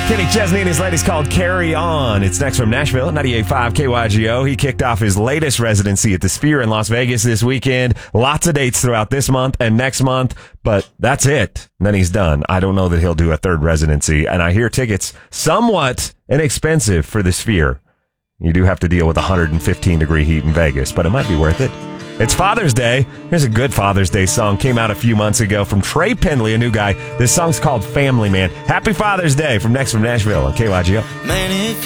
Kenny Chesney and his latest called Carry On. It's next from Nashville, 98.5 KYGO. He kicked off his latest residency at the Sphere in Las Vegas this weekend. Lots of dates throughout this month and next month, but that's it. And then he's done. I don't know that he'll do a third residency, and I hear tickets somewhat inexpensive for the Sphere. You do have to deal with 115-degree heat in Vegas, but it might be worth it. It's Father's Day. Here's a good Father's Day song. Came out a few months ago from Trey Pendley, a new guy. This song's called Family Man. Happy Father's Day from Nashville on KYGO. Man, if